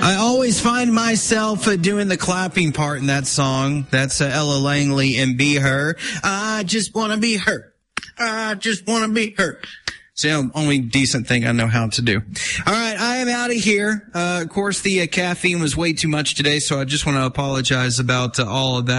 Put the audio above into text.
I always find myself doing the clapping part in that song. That's Ella Langley and Be Her. I just want to be her. I just want to be her. It's the only decent thing I know how to do. All right, I am out of here. Of course, the caffeine was way too much today, so I just want to apologize about all of that.